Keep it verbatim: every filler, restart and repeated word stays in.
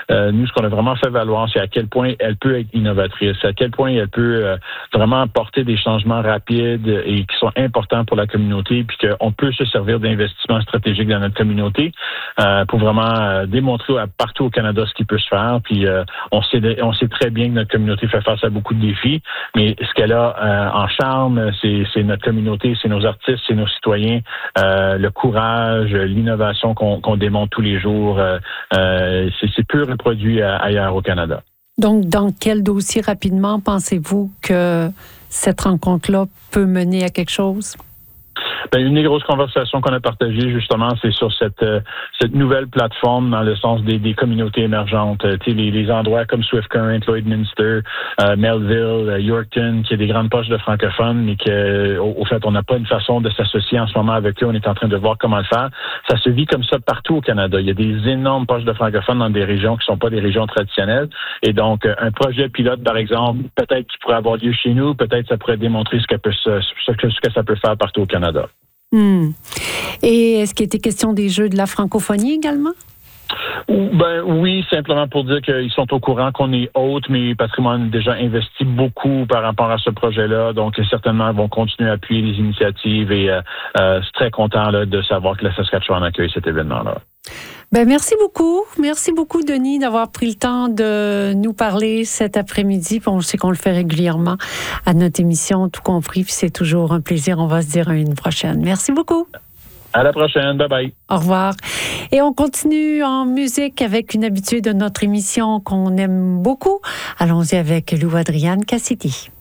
euh, nous, ce qu'on a vraiment fait valoir, c'est à quel point elle peut être innovatrice, à quel point elle peut euh, vraiment apporter des changements rapides et qui sont importants pour la communauté, puis qu'on peut se servir d'investissements stratégiques dans notre communauté euh, pour vraiment euh, démontrer à, partout au Canada ce qui peut se faire. Puis euh, on sait on sait très bien que notre communauté fait face à beaucoup de défis, mais ce qu'elle a euh, en charme, c'est, c'est notre communauté, c'est nos artistes, c'est nos citoyens, euh, le courage, l'innovation qu'on, qu'on démontre tous les jours. Euh, euh, c'est, c'est peu reproduit ailleurs au Canada. Donc, dans quel dossier rapidement pensez-vous que cette rencontre-là peut mener à quelque chose? Ben, une des grosses conversations qu'on a partagées, justement, c'est sur cette euh, cette nouvelle plateforme dans le sens des, des communautés émergentes. Euh, tu sais, les, les endroits comme Swift Current, Lloydminster, euh, Melville, euh, Yorkton, qui a des grandes poches de francophones, mais que, au, au fait, on n'a pas une façon de s'associer en ce moment avec eux. On est en train de voir comment le faire. Ça se vit comme ça partout au Canada. Il y a des énormes poches de francophones dans des régions qui sont pas des régions traditionnelles. Et donc, euh, un projet pilote, par exemple, peut-être qui pourrait avoir lieu chez nous, peut-être ça pourrait démontrer ce que, peut, ce, ce que, ce que ça peut faire partout au Canada. Hmm. Et est-ce qu'il était question des Jeux de la francophonie également? Ben oui, simplement pour dire qu'ils sont au courant qu'on est hôte, mais Patrimoine a déjà investi beaucoup par rapport à ce projet-là, donc certainement ils vont continuer à appuyer les initiatives et euh, euh, je suis très content là, de savoir que la Saskatchewan accueille cet événement-là. Ben merci beaucoup. Merci beaucoup, Denis, d'avoir pris le temps de nous parler cet après-midi. On sait qu'on le fait régulièrement à notre émission, tout compris, puis c'est toujours un plaisir. On va se dire à une prochaine. Merci beaucoup. À la prochaine. Bye-bye. Au revoir. Et on continue en musique avec une habituée de notre émission qu'on aime beaucoup. Allons-y avec Lou Adriane Cassidy.